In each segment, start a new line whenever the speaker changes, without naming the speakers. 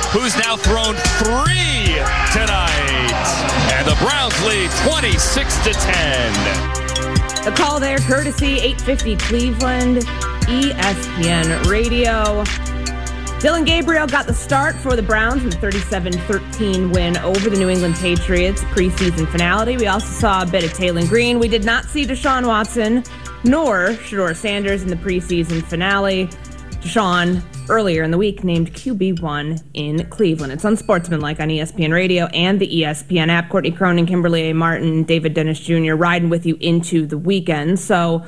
who's now thrown 3 tonight. And the Browns lead 26-10.
The call there, courtesy 850 Cleveland, ESPN Radio. Dillon Gabriel got the start for the Browns with a 37-13 win over the New England Patriots preseason finale. We also saw a bit of Taylor Green. We did not see Deshaun Watson nor Shedeur Sanders in the preseason finale. Deshaun, earlier in the week, named QB1 in Cleveland. It's Unsportsmanlike on ESPN Radio and the ESPN app. Courtney Cronin, Kimberly A. Martin, David Dennis Jr. riding with you into the weekend. So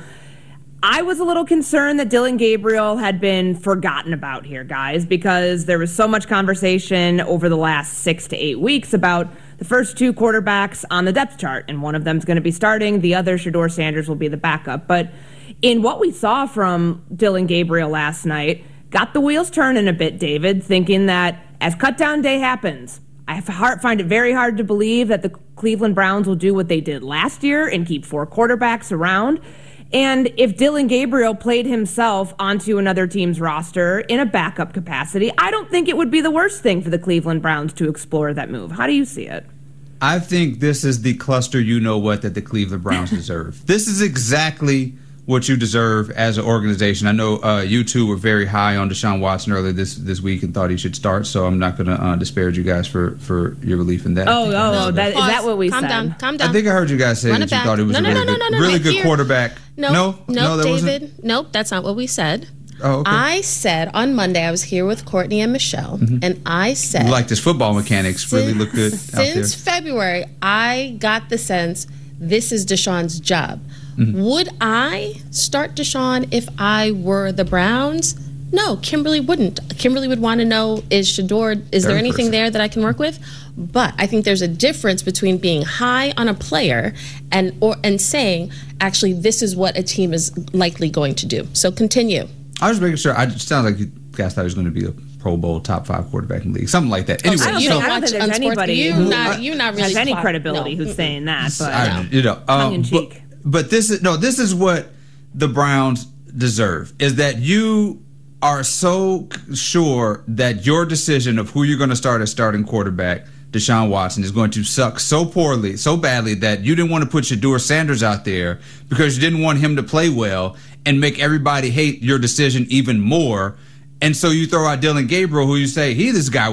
I was a little concerned that Dillon Gabriel had been forgotten about here, guys, because there was so much conversation over the last 6 to 8 weeks about the first 2 quarterbacks on the depth chart, and one of them is going to be starting. The other, Shedeur Sanders, will be the backup. But in what we saw from Dillon Gabriel last night, got the wheels turning a bit, David, thinking that as cutdown day happens, I find it very hard to believe that the Cleveland Browns will do what they did last year and keep 4 quarterbacks around. And if Dillon Gabriel played himself onto another team's roster in a backup capacity, I don't think it would be the worst thing for the Cleveland Browns to explore that move. How do you see it?
I think this is the cluster you-know-what that the Cleveland Browns deserve. This is exactly what you deserve as an organization. I know you two were very high on Deshaun Watson earlier this week and thought he should start, so I'm not going to disparage you guys for your belief in that.
Is that what we said?
Calm down.
I think I heard you guys say that you thought he was a really good quarterback.
No, David. Nope, that's not what we said.
Oh, okay.
I said on Monday, I was here with Courtney and Michelle, and I said,
like this football mechanics really look good out there.
Since February, I got the sense this is Deshaun's job. Would I start Deshaun if I were the Browns? No, Kimberly wouldn't. Kimberly would want to know, is there anything there that I can work with? But I think there's a difference between being high on a player and saying, actually, this is what a team is likely going to do. So continue.
I was making sure. It sounds like you guys thought he was going to be a Pro Bowl top 5 quarterback in the league, something like that. Anyway,
I don't think there's anybody who has any credibility who's saying that. But tongue in cheek.
But this is what the Browns deserve, is that you are so sure that your decision of who you're going to start as starting quarterback, Deshaun Watson, is going to suck so poorly, so badly, that you didn't want to put Shedeur Sanders out there because you didn't want him to play well and make everybody hate your decision even more. And so you throw out Dillon Gabriel, who you say, this guy